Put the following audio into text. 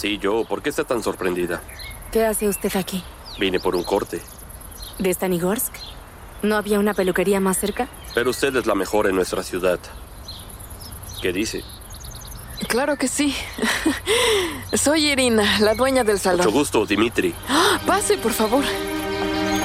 Sí, yo. ¿Por qué está tan sorprendida? ¿Qué hace usted aquí? Vine por un corte. ¿De Stanigorsk? ¿No había una peluquería más cerca? Pero usted es la mejor en nuestra ciudad. ¿Qué dice? Claro que sí. Soy Irina, la dueña del salón. Mucho gusto, Dimitri. Pase, por favor.